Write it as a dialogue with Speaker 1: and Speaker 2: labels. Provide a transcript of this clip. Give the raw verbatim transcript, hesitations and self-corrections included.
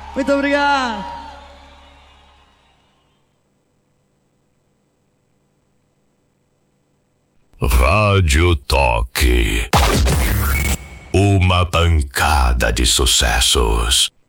Speaker 1: Muito obrigado.
Speaker 2: Rádio Toque. Uma pancada de sucessos.